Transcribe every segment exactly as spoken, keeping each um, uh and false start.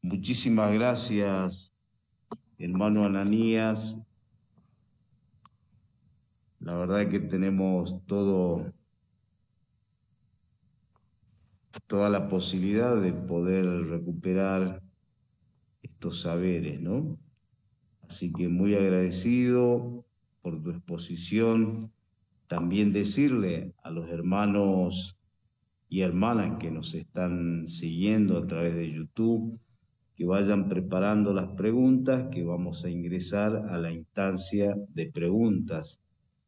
Muchísimas gracias, hermano Ananías. La verdad que tenemos todo, toda la posibilidad de poder recuperar estos saberes, ¿no? Así que muy agradecido por tu exposición. También decirle a los hermanos y hermanas que nos están siguiendo a través de YouTube que vayan preparando las preguntas, que vamos a ingresar a la instancia de preguntas.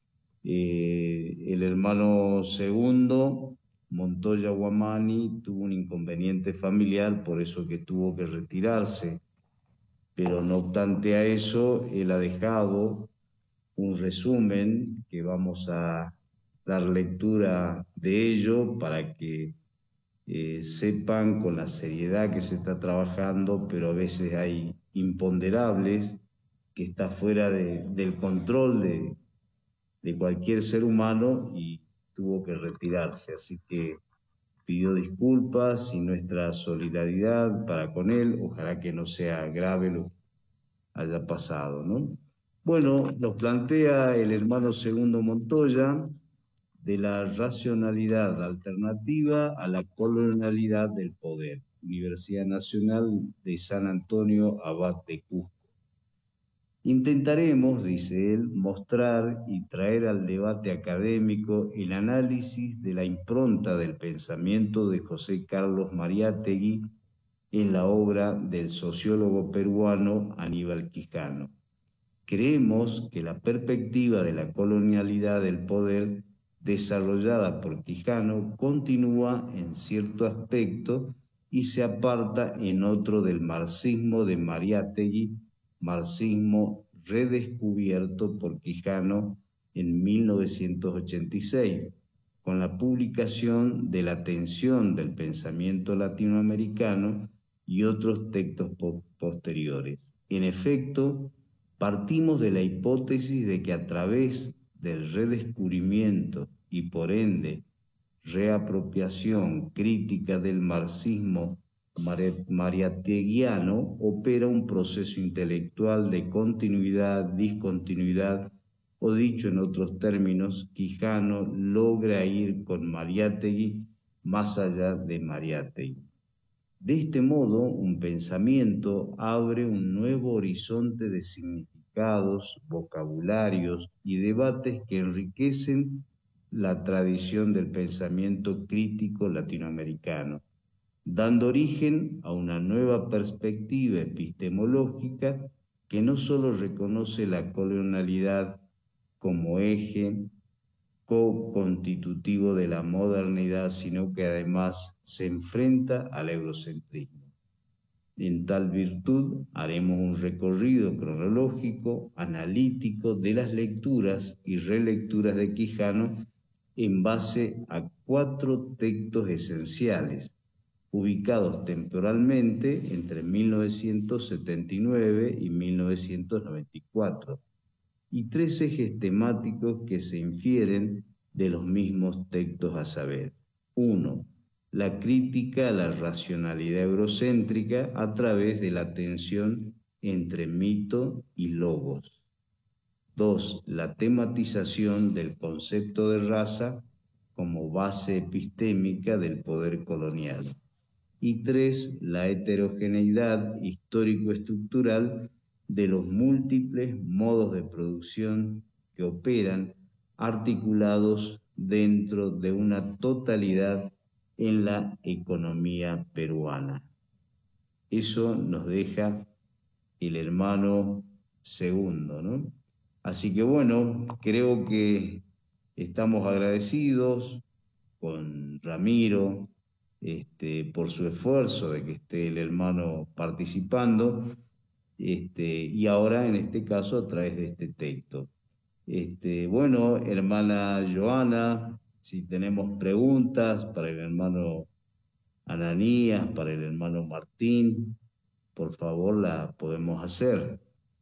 Eh, el hermano segundo, Montoya Guamani, tuvo un inconveniente familiar, por eso que tuvo que retirarse. Pero no obstante a eso, él ha dejado un resumen que vamos a dar lectura de ello para que eh, sepan con la seriedad que se está trabajando, pero a veces hay imponderables que está fuera de, del control de, de cualquier ser humano y tuvo que retirarse. Así que pidió disculpas y nuestra solidaridad para con él. Ojalá que no sea grave lo que haya pasado, ¿no? Bueno, nos plantea el hermano Segundo Montoya de la racionalidad alternativa a la colonialidad del poder. Universidad Nacional de San Antonio, Abad de Cusco. Intentaremos, dice él, mostrar y traer al debate académico el análisis de la impronta del pensamiento de José Carlos Mariátegui en la obra del sociólogo peruano Aníbal Quijano. Creemos que la perspectiva de la colonialidad del poder desarrollada por Quijano continúa en cierto aspecto y se aparta en otro del marxismo de Mariátegui, marxismo redescubierto por Quijano en mil novecientos ochenta y seis, con la publicación de La tensión del pensamiento latinoamericano y otros textos po posteriores. En efecto, partimos de la hipótesis de que a través del redescubrimiento y por ende reapropiación crítica del marxismo mariáteguiano opera un proceso intelectual de continuidad, discontinuidad, o dicho en otros términos, Quijano logra ir con Mariátegui más allá de Mariátegui. De este modo, un pensamiento abre un nuevo horizonte de significados, vocabularios y debates que enriquecen la tradición del pensamiento crítico latinoamericano, dando origen a una nueva perspectiva epistemológica que no solo reconoce la colonialidad como eje co-constitutivo de la modernidad, sino que además se enfrenta al eurocentrismo. En tal virtud, haremos un recorrido cronológico, analítico de las lecturas y relecturas de Quijano en base a cuatro textos esenciales, ubicados temporalmente entre mil novecientos setenta y nueve y mil novecientos noventa y cuatro, y tres ejes temáticos que se infieren de los mismos textos, a saber: uno, la crítica a la racionalidad eurocéntrica a través de la tensión entre mito y logos. Dos, la tematización del concepto de raza como base epistémica del poder colonial. Y tres, la heterogeneidad histórico-estructural de los múltiples modos de producción que operan articulados dentro de una totalidad en la economía peruana. Eso nos deja el hermano segundo, ¿no? Así que bueno, creo que estamos agradecidos con Ramiro, este, por su esfuerzo de que esté el hermano participando, este, y ahora en este caso a través de este texto. Este, bueno, hermana Joana, si tenemos preguntas para el hermano Ananías, para el hermano Martín, por favor la podemos hacer.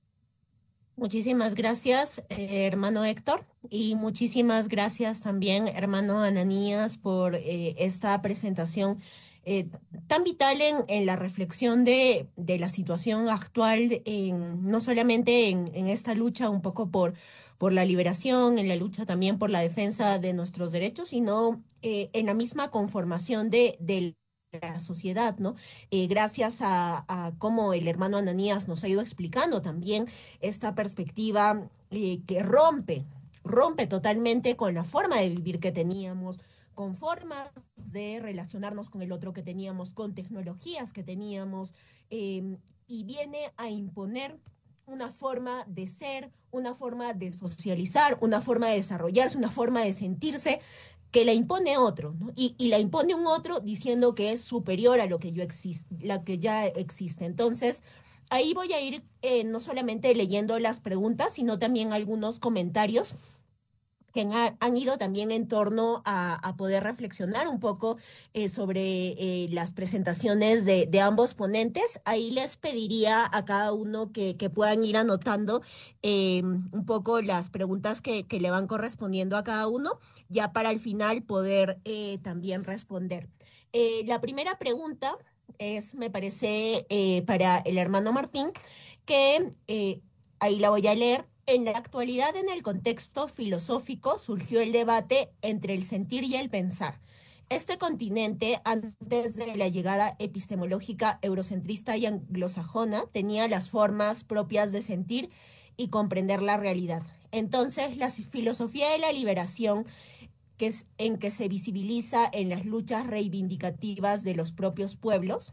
Muchísimas gracias, eh, hermano Héctor, y muchísimas gracias también, hermano Ananías, por eh, esta presentación eh, tan vital en, en la reflexión de, de la situación actual, en, no solamente en, en esta lucha un poco por, por la liberación, en la lucha también por la defensa de nuestros derechos, sino eh, en la misma conformación de, de la sociedad, ¿no? Eh, gracias a, a cómo el hermano Ananías nos ha ido explicando también esta perspectiva eh, que rompe, rompe totalmente con la forma de vivir que teníamos, con formas de relacionarnos con el otro que teníamos, con tecnologías que teníamos, eh, y viene a imponer una forma de ser, una forma de socializar, una forma de desarrollarse, una forma de sentirse que la impone otro, ¿no? Y, y la impone un otro diciendo que es superior a lo que, yo exist la que ya existe. Entonces, ahí voy a ir eh, no solamente leyendo las preguntas, sino también algunos comentarios que han, han ido también en torno a, a poder reflexionar un poco eh, sobre eh, las presentaciones de, de ambos ponentes. Ahí les pediría a cada uno que, que puedan ir anotando eh, un poco las preguntas que, que le van correspondiendo a cada uno, ya para al final poder eh, también responder. Eh, la primera pregunta es, me parece, eh, para el hermano Martín, que eh, ahí la voy a leer. En la actualidad, en el contexto filosófico, surgió el debate entre el sentir y el pensar. Este continente, antes de la llegada epistemológica eurocentrista y anglosajona, tenía las formas propias de sentir y comprender la realidad. Entonces, la filosofía de la liberación, que es en que se visibiliza en las luchas reivindicativas de los propios pueblos.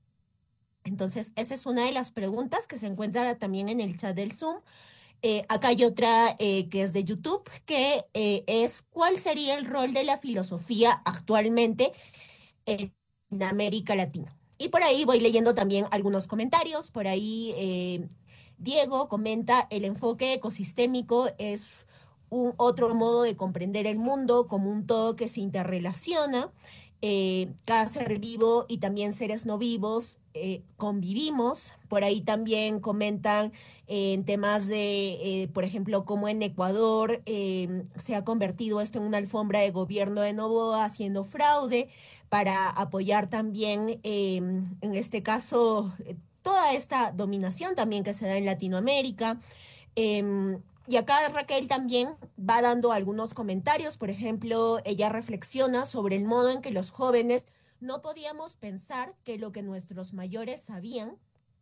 Entonces, esa es una de las preguntas que se encuentra también en el chat del Zoom. Eh, acá hay otra eh, que es de YouTube, que eh, es ¿cuál sería el rol de la filosofía actualmente en América Latina? Y por ahí voy leyendo también algunos comentarios. Por ahí eh, Diego comenta, el enfoque ecosistémico es un otro modo de comprender el mundo como un todo que se interrelaciona. Eh, cada ser vivo y también seres no vivos eh, convivimos. Por ahí también comentan eh, en temas de, eh, por ejemplo, cómo en Ecuador eh, se ha convertido esto en una alfombra de gobierno de Noboa haciendo fraude para apoyar también, eh, en este caso, eh, toda esta dominación también que se da en Latinoamérica. Eh, y acá Raquel también va dando algunos comentarios. Por ejemplo, ella reflexiona sobre el modo en que los jóvenes no podíamos pensar que lo que nuestros mayores sabían,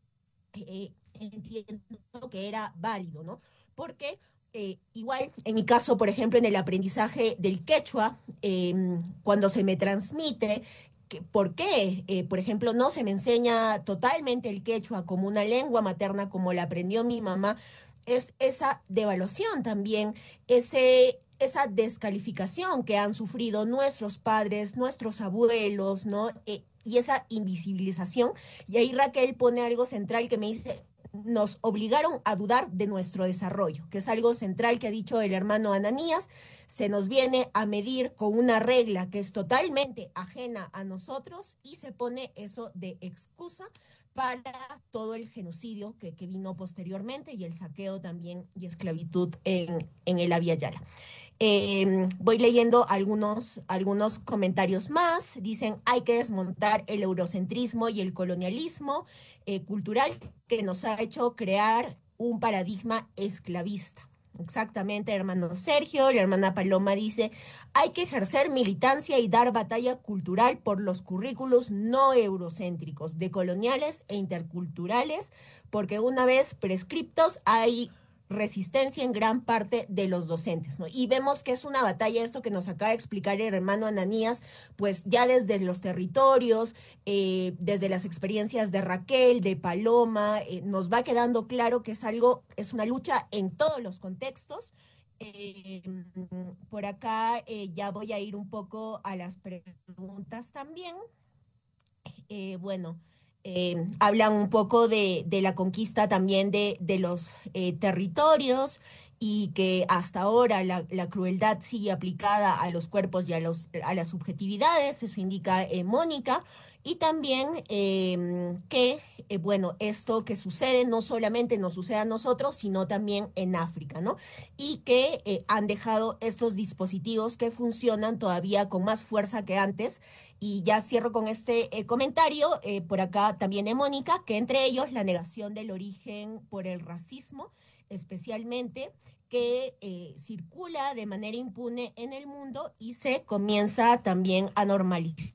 eh, entiendo que era válido, ¿no? Porque eh, igual, en mi caso, por ejemplo, en el aprendizaje del quechua, eh, cuando se me transmite, que, ¿por qué? Eh, por ejemplo, no se me enseña totalmente el quechua como una lengua materna como la aprendió mi mamá, es esa devaluación también, ese, esa descalificación que han sufrido nuestros padres, nuestros abuelos, ¿no? Eh, y esa invisibilización. Y ahí Raquel pone algo central que me dice, nos obligaron a dudar de nuestro desarrollo, que es algo central que ha dicho el hermano Ananías. Se nos viene a medir con una regla que es totalmente ajena a nosotros y se pone eso de excusa para todo el genocidio que, que vino posteriormente y el saqueo también y esclavitud en, en el Abya Yala. Eh, voy leyendo algunos, algunos comentarios más. Dicen, hay que desmontar el eurocentrismo y el colonialismo eh, cultural que nos ha hecho crear un paradigma esclavista. Exactamente, hermano Sergio. La hermana Paloma dice, hay que ejercer militancia y dar batalla cultural por los currículos no eurocéntricos, decoloniales e interculturales, porque una vez prescriptos hay resistencia en gran parte de los docentes, ¿no? Y vemos que es una batalla, esto que nos acaba de explicar el hermano Ananías, pues ya desde los territorios, eh, desde las experiencias de Raquel, de Paloma, eh, nos va quedando claro que es algo, es una lucha en todos los contextos. Eh, por acá eh, ya voy a ir un poco a las preguntas también. Eh, bueno, eh, hablan un poco de, de la conquista también de, de los eh, territorios y que hasta ahora la, la crueldad sigue aplicada a los cuerpos y a, los, a las subjetividades, eso indica eh, Mónica, y también eh, que, eh, bueno, esto que sucede no solamente nos sucede a nosotros, sino también en África, ¿no? Y que eh, han dejado estos dispositivos que funcionan todavía con más fuerza que antes. Y ya cierro con este eh, comentario, eh, por acá también de Mónica, que entre ellos la negación del origen por el racismo, especialmente que eh, circula de manera impune en el mundo y se comienza también a normalizar.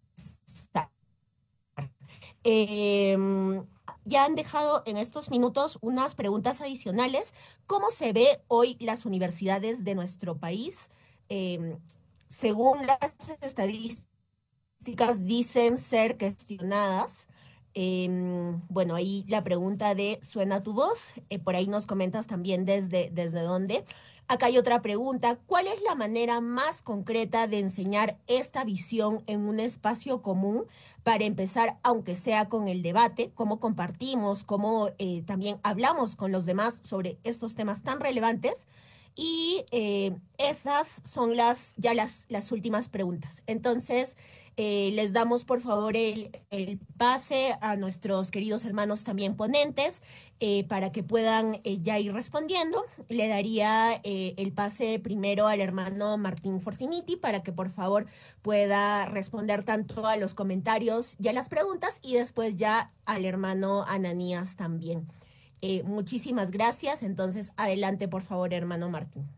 Eh, ya han dejado en estos minutos unas preguntas adicionales. ¿Cómo se ve hoy las universidades de nuestro país? Eh, según las estadísticas, dicen ser cuestionadas. Eh, bueno, ahí la pregunta de ¿suena tu voz? Eh, por ahí nos comentas también desde, desde dónde. Acá hay otra pregunta. ¿Cuál es la manera más concreta de enseñar esta visión en un espacio común para empezar, aunque sea con el debate? ¿Cómo compartimos? ¿Cómo eh, también hablamos con los demás sobre estos temas tan relevantes? Y eh, esas son las, ya las, las últimas preguntas. Entonces, eh, les damos por favor el, el pase a nuestros queridos hermanos también ponentes eh, para que puedan eh, ya ir respondiendo. Le daría eh, el pase primero al hermano Martín Forciniti para que por favor pueda responder tanto a los comentarios y a las preguntas y después ya al hermano Ananías también. Eh, muchísimas gracias. Entonces, adelante por favor, hermano Martín.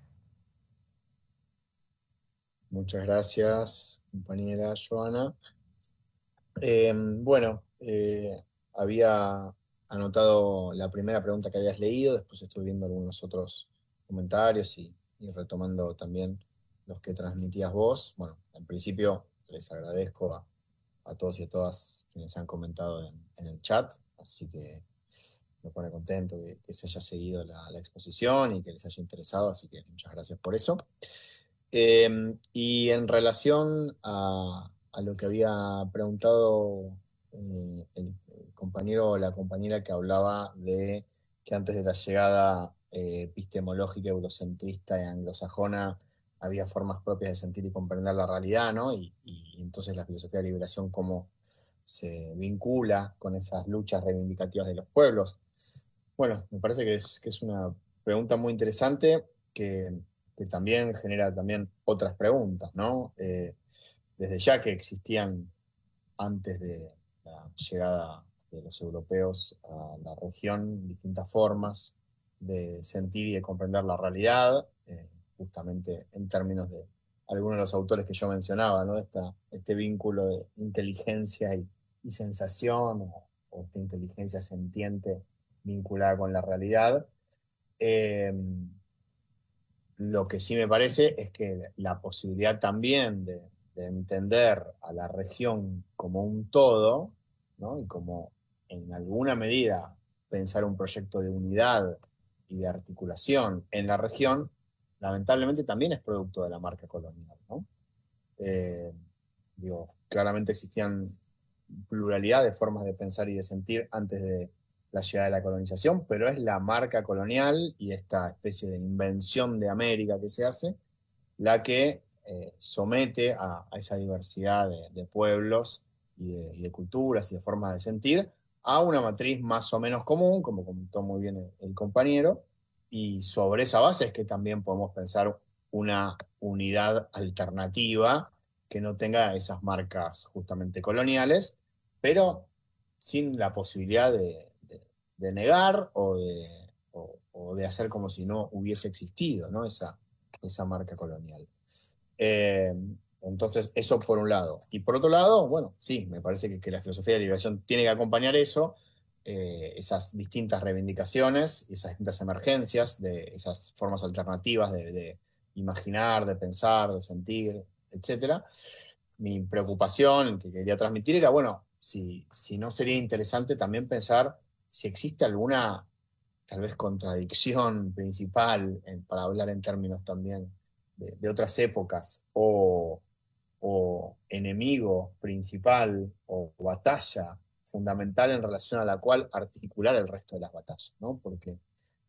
Muchas gracias, compañera Joana. Eh, bueno, eh, había anotado la primera pregunta que habías leído, después estuve viendo algunos otros comentarios y, y retomando también los que transmitías vos. Bueno, en principio les agradezco a, a todos y a todas quienes han comentado en, en el chat, así que me pone contento que, que se haya seguido la, la exposición y que les haya interesado, así que muchas gracias por eso. Eh, y en relación a, a lo que había preguntado eh, el, el compañero o la compañera que hablaba de que antes de la llegada eh, epistemológica, eurocentrista y anglosajona había formas propias de sentir y comprender la realidad, ¿no? Y, y entonces la filosofía de liberación, cómo se vincula con esas luchas reivindicativas de los pueblos. Bueno, me parece que es, que es una pregunta muy interesante que, que también genera también otras preguntas, ¿no? Eh, desde ya que existían antes de la llegada de los europeos a la región distintas formas de sentir y de comprender la realidad, eh, justamente en términos de algunos de los autores que yo mencionaba, ¿no? Esta, este vínculo de inteligencia y, y sensación, o, o esta inteligencia sentiente vinculada con la realidad. Eh, lo que sí me parece es que la posibilidad también de, de entender a la región como un todo, ¿no? Y como en alguna medida pensar un proyecto de unidad y de articulación en la región, lamentablemente también es producto de la marca colonial, ¿no? Eh, digo, claramente existían pluralidad de formas de pensar y de sentir antes de la llegada de la colonización, pero es la marca colonial y esta especie de invención de América que se hace la que eh, somete a, a, esa diversidad de, de pueblos y de, y de culturas y de formas de sentir a una matriz más o menos común, como comentó muy bien el, el compañero, y sobre esa base es que también podemos pensar una unidad alternativa que no tenga esas marcas justamente coloniales, pero sin la posibilidad de, de, de negar o de, o, o de hacer como si no hubiese existido, ¿no? Esa, esa marca colonial. Eh, entonces, eso por un lado. Y por otro lado, bueno, sí, me parece que, que la filosofía de liberación tiene que acompañar eso, eh, esas distintas reivindicaciones, esas distintas emergencias, de esas formas alternativas de, de imaginar, de pensar, de sentir, etcétera. Mi preocupación que quería transmitir era, bueno, si, si no sería interesante también pensar si existe alguna, tal vez, contradicción principal, en, para hablar en términos también de, de otras épocas, o, o enemigo principal o batalla fundamental en relación a la cual articular el resto de las batallas, ¿no? Porque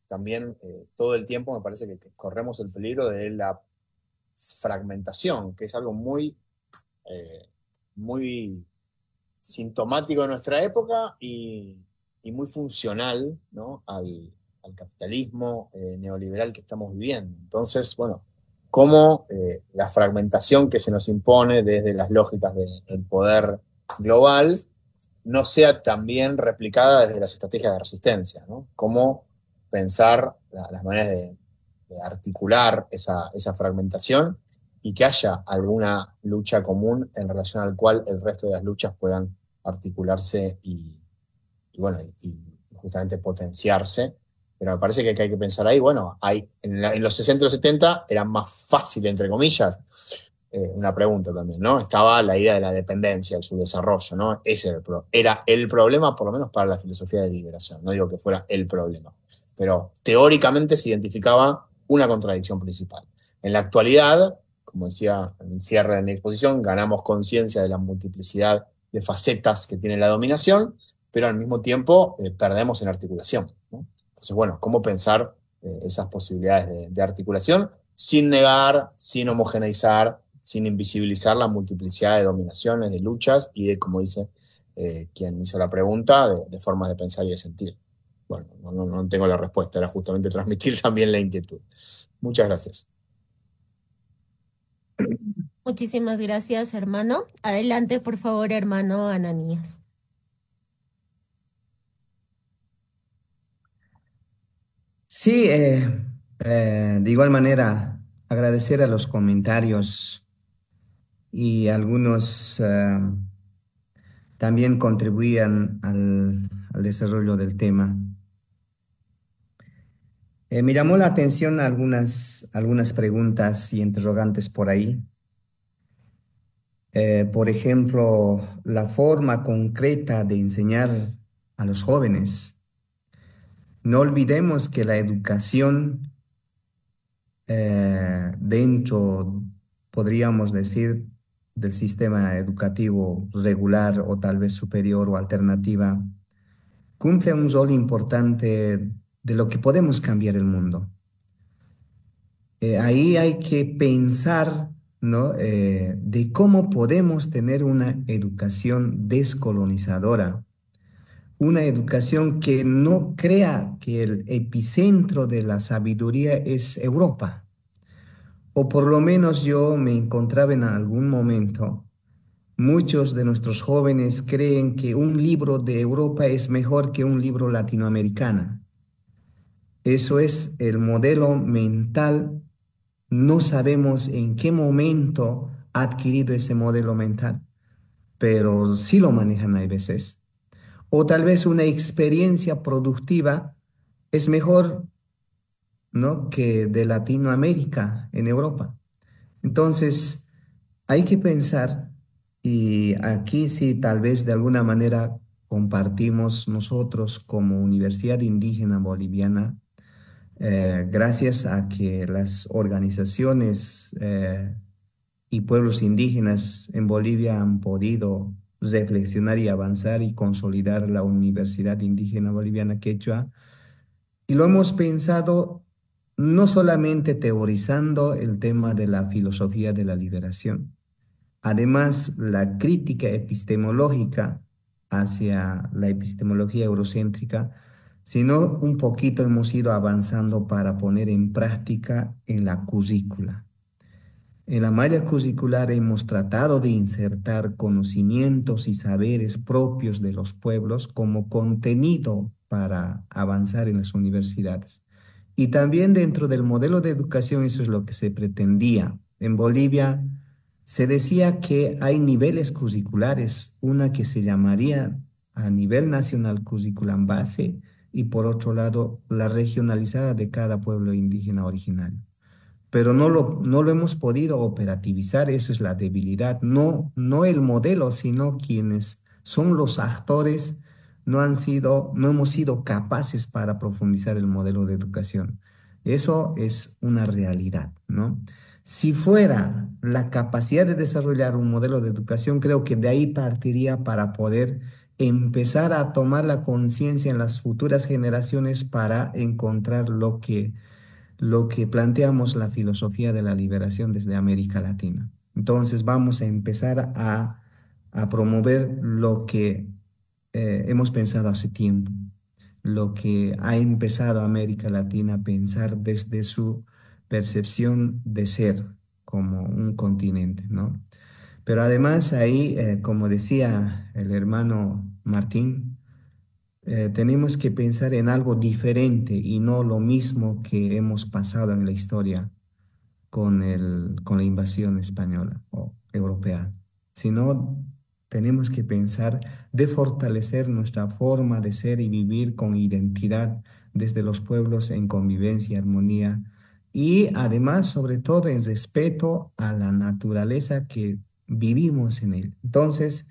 también eh, todo el tiempo me parece que, que corremos el peligro de la fragmentación, que es algo muy, eh, muy sintomático de nuestra época y, y muy funcional, ¿no? al, al capitalismo eh, neoliberal que estamos viviendo. Entonces, bueno, cómo eh, la fragmentación que se nos impone desde las lógicas de- del poder global no sea también replicada desde las estrategias de resistencia, ¿no? Cómo pensar la- las maneras de, de articular esa, esa fragmentación y que haya alguna lucha común en relación al cual el resto de las luchas puedan articularse y, y bueno, y, y justamente potenciarse. Pero me parece que, que hay que pensar ahí, bueno, hay, en, la- en los sesenta y los setenta era más fácil, entre comillas, eh, una pregunta también, ¿no? Estaba la idea de la dependencia, el subdesarrollo, ¿no? Ese era el, pro- era el problema, por lo menos para la filosofía de liberación. No digo que fuera el problema, pero teóricamente se identificaba una contradicción principal. En la actualidad, como decía en el cierre de mi exposición, ganamos conciencia de la multiplicidad de facetas que tiene la dominación, pero al mismo tiempo eh, perdemos en articulación, ¿no? Entonces, bueno, ¿cómo pensar eh, esas posibilidades de, de articulación sin negar, sin homogeneizar, sin invisibilizar la multiplicidad de dominaciones, de luchas y de, como dice eh, quien hizo la pregunta, de, de formas de pensar y de sentir? Bueno, no, no, no tengo la respuesta, era justamente transmitir también la inquietud. Muchas gracias. Muchísimas gracias, hermano. Adelante, por favor, hermano Ananías. Sí, eh, eh, de igual manera, agradecer a los comentarios y algunos eh, también contribuían al, al desarrollo del tema. Eh, me llamó la atención algunas, algunas preguntas y interrogantes por ahí. Eh, por ejemplo, la forma concreta de enseñar a los jóvenes. No olvidemos que la educación eh, dentro, podríamos decir, del sistema educativo regular o tal vez superior o alternativa, cumple un rol importante de lo que podemos cambiar el mundo. Eh, ahí hay que pensar, ¿no? Eh, de cómo podemos tener una educación descolonizadora, una educación que no crea que el epicentro de la sabiduría es Europa. O por lo menos yo me encontraba en algún momento, muchos de nuestros jóvenes creen que un libro de Europa es mejor que un libro latinoamericano. Eso es el modelo mental. No sabemos en qué momento ha adquirido ese modelo mental, pero sí lo manejan a veces. O tal vez una experiencia productiva es mejor, ¿no?, que de Latinoamérica en Europa. Entonces, hay que pensar, y aquí sí tal vez de alguna manera compartimos nosotros como Universidad Indígena Boliviana, eh, gracias a que las organizaciones eh, y pueblos indígenas en Bolivia han podido reflexionar y avanzar y consolidar la Universidad Indígena Boliviana Quechua. Y lo hemos pensado no solamente teorizando el tema de la filosofía de la liberación, además la crítica epistemológica hacia la epistemología eurocéntrica, sino un poquito hemos ido avanzando para poner en práctica en la currícula. En la malla curricular hemos tratado de insertar conocimientos y saberes propios de los pueblos como contenido para avanzar en las universidades. Y también dentro del modelo de educación eso es lo que se pretendía. En Bolivia se decía que hay niveles curriculares, una que se llamaría a nivel nacional curriculum base y por otro lado la regionalizada de cada pueblo indígena originario, pero no lo, no lo hemos podido operativizar, eso es la debilidad, no, no el modelo, sino quienes son los actores, no han sido, no hemos sido capaces para profundizar el modelo de educación. Eso es una realidad, ¿no? Si fuera la capacidad de desarrollar un modelo de educación, creo que de ahí partiría para poder empezar a tomar la conciencia en las futuras generaciones para encontrar lo que, lo que planteamos la filosofía de la liberación desde América Latina. Entonces vamos a empezar a, a promover lo que eh, hemos pensado hace tiempo, lo que ha empezado América Latina a pensar desde su percepción de ser como un continente, ¿no? Pero además ahí, eh, como decía el hermano Martín, eh, tenemos que pensar en algo diferente y no lo mismo que hemos pasado en la historia con el, con la invasión española o europea, sino tenemos que pensar de fortalecer nuestra forma de ser y vivir con identidad desde los pueblos en convivencia y armonía, y además, sobre todo, en respeto a la naturaleza que vivimos en él. Entonces,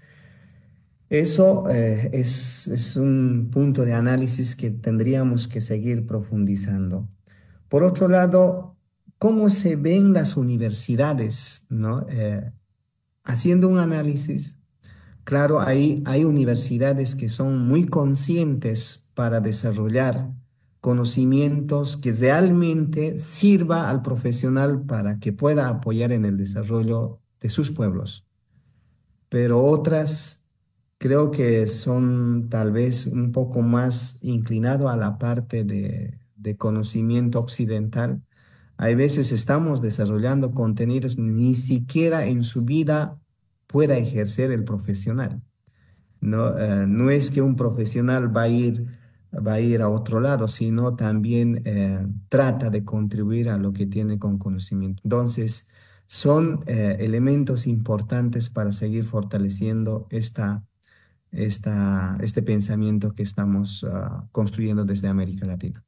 eso eh, es, es un punto de análisis que tendríamos que seguir profundizando. Por otro lado, ¿cómo se ven las universidades, ¿no? Eh, haciendo un análisis, claro, hay, hay universidades que son muy conscientes para desarrollar conocimientos que realmente sirva al profesional para que pueda apoyar en el desarrollo de sus pueblos, pero otras creo que son tal vez un poco más inclinado a la parte de, de conocimiento occidental. Hay veces estamos desarrollando contenidos ni siquiera en su vida pueda ejercer el profesional. No, eh, no es que un profesional va a ir, va a ir a otro lado, sino también eh, trata de contribuir a lo que tiene con conocimiento. Entonces, son eh, elementos importantes para seguir fortaleciendo esta, esta, este pensamiento que estamos uh, construyendo desde América Latina.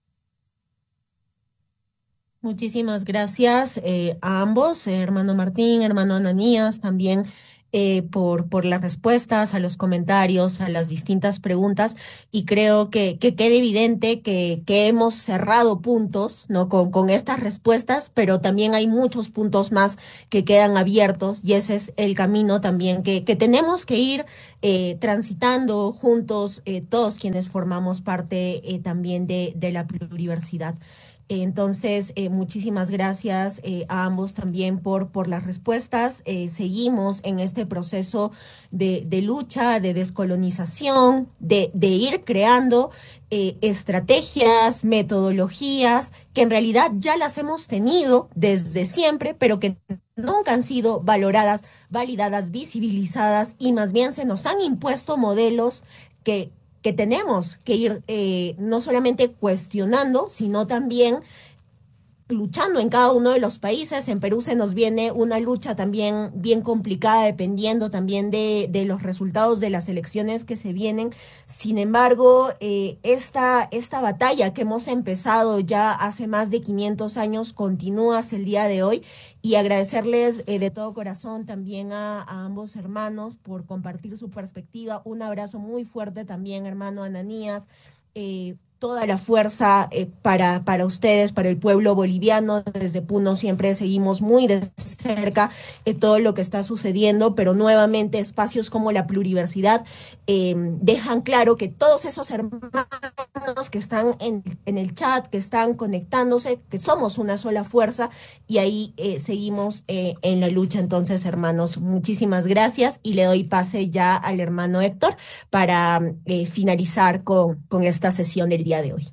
Muchísimas gracias eh, a ambos, eh, hermano Martín, hermano Ananías, también eh, por, por las respuestas a los comentarios, a las distintas preguntas, y creo que, que queda evidente que, que hemos cerrado puntos, ¿no? Con, con estas respuestas, pero también hay muchos puntos más que quedan abiertos, y ese es el camino también que, que tenemos que ir eh, transitando juntos, eh, todos quienes formamos parte eh, también de, de la pluriversidad. Entonces, eh, muchísimas gracias eh, a ambos también por, por las respuestas. Eh, seguimos en este proceso de, de lucha, de descolonización, de, de ir creando eh, estrategias, metodologías que en realidad ya las hemos tenido desde siempre, pero que nunca han sido valoradas, validadas, visibilizadas, y más bien se nos han impuesto modelos que que tenemos que ir eh, no solamente cuestionando, sino también luchando en cada uno de los países. En Perú se nos viene una lucha también bien complicada, dependiendo también de, de los resultados de las elecciones que se vienen. Sin embargo, eh, esta, esta batalla que hemos empezado ya hace más de quinientos años continúa hasta el día de hoy, y agradecerles eh, de todo corazón también a, a ambos hermanos por compartir su perspectiva. Un abrazo muy fuerte también, hermano Ananías. Eh, toda la fuerza eh, para, para ustedes, para el pueblo boliviano. Desde Puno siempre seguimos muy de cerca eh, todo lo que está sucediendo, pero nuevamente espacios como la pluriversidad eh, dejan claro que todos esos hermanos que están en, en el chat, que están conectándose, que somos una sola fuerza, y ahí eh, seguimos eh, en la lucha. Entonces, hermanos, muchísimas gracias, y le doy pase ya al hermano Héctor para eh, finalizar con, con esta sesión del día de hoy.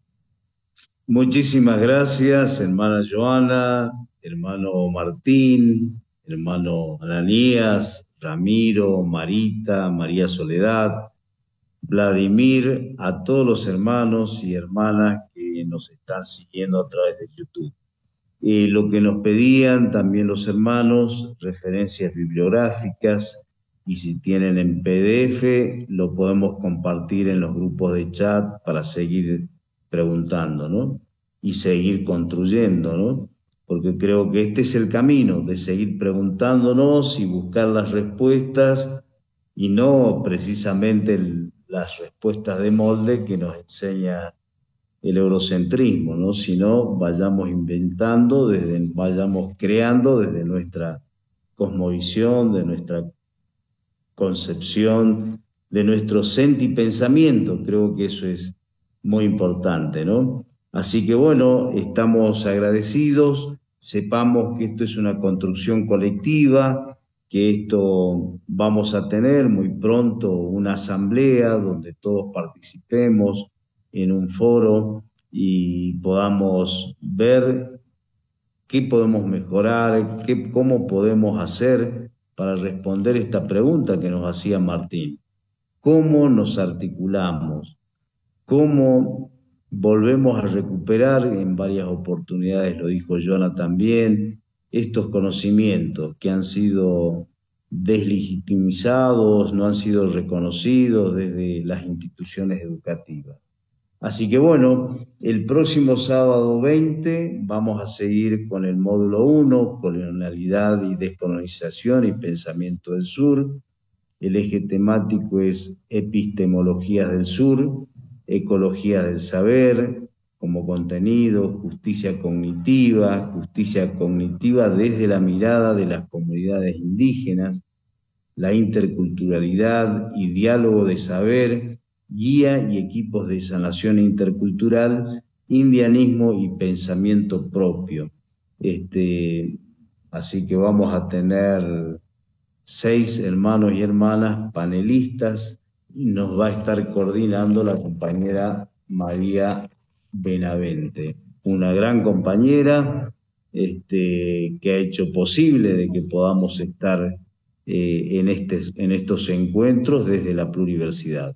Muchísimas gracias, hermana Joana, hermano Martín, hermano Ananías, Ramiro, Marita, María Soledad, Vladimir, a todos los hermanos y hermanas que nos están siguiendo a través de YouTube. Y lo que nos pedían también los hermanos, referencias bibliográficas, y si tienen en P D F, lo podemos compartir en los grupos de chat para seguir preguntando, ¿no? Y seguir construyendo, ¿no? Porque creo que este es el camino, de seguir preguntándonos y buscar las respuestas, y no precisamente el, las respuestas de molde que nos enseña el eurocentrismo, ¿no? Sino vayamos inventando, desde, vayamos creando desde nuestra cosmovisión, de nuestra concepción de nuestro sentipensamiento. Creo que eso es muy importante, ¿no? Así que bueno, estamos agradecidos, sepamos que esto es una construcción colectiva, que esto vamos a tener muy pronto una asamblea donde todos participemos en un foro y podamos ver qué podemos mejorar, qué, cómo podemos hacer para responder esta pregunta que nos hacía Martín. ¿Cómo nos articulamos? ¿Cómo volvemos a recuperar en varias oportunidades, lo dijo Joana también, estos conocimientos que han sido deslegitimizados, no han sido reconocidos desde las instituciones educativas? Así que bueno, el próximo sábado veinte vamos a seguir con el módulo uno, colonialidad y descolonización y pensamiento del sur. El eje temático es epistemologías del sur, ecología del saber como contenido, justicia cognitiva, justicia cognitiva desde la mirada de las comunidades indígenas, la interculturalidad y diálogo de saber, guía y equipos de sanación intercultural, indianismo y pensamiento propio. Este, así que vamos a tener seis hermanos y hermanas panelistas y nos va a estar coordinando la compañera María Benavente, una gran compañera este, que ha hecho posible de que podamos estar eh, en, este, en estos encuentros desde la pluriversidad.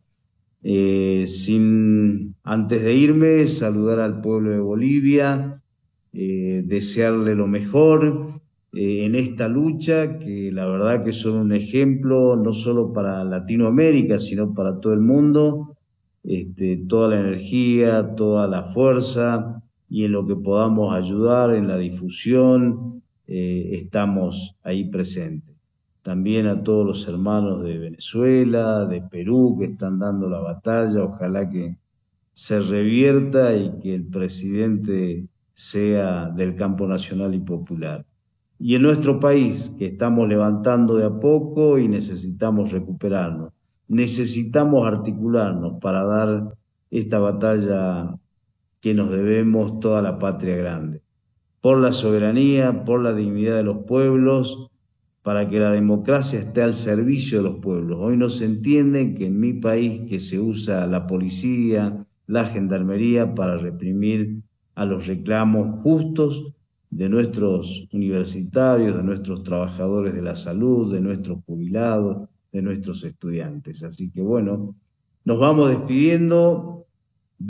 Eh, sin, antes de irme, saludar al pueblo de Bolivia, eh, desearle lo mejor eh, en esta lucha, que la verdad que son un ejemplo no solo para Latinoamérica, sino para todo el mundo. Este, toda la energía, toda la fuerza y en lo que podamos ayudar en la difusión, eh, estamos ahí presentes. También a todos los hermanos de Venezuela, de Perú, que están dando la batalla, ojalá que se revierta y que el presidente sea del campo nacional y popular. Y en nuestro país, que estamos levantando de a poco y necesitamos recuperarnos. Necesitamos articularnos para dar esta batalla que nos debemos toda la patria grande. Por la soberanía, por la dignidad de los pueblos, para que la democracia esté al servicio de los pueblos. Hoy no se entiende que en mi país que se usa la policía, la gendarmería para reprimir a los reclamos justos de nuestros universitarios, de nuestros trabajadores de la salud, de nuestros jubilados, de nuestros estudiantes. Así que bueno, nos vamos despidiendo.